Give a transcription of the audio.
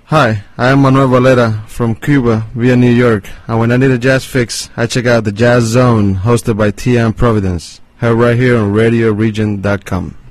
Hi, I am Manuel Valera from Cuba via New York, and when I need a jazz fix, I check out the Jazz Zone hosted by T.M. Providence, heard right here on RadioRegion.com.